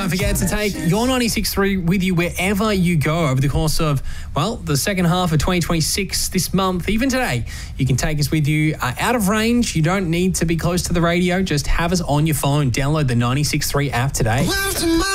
Don't forget to take your 96.3 with you wherever you go over the course of, well, the second half of 2026 this month. Even today, you can take us with you out of range. You don't need to be close to the radio. Just have us on your phone. Download the 96.3 app today.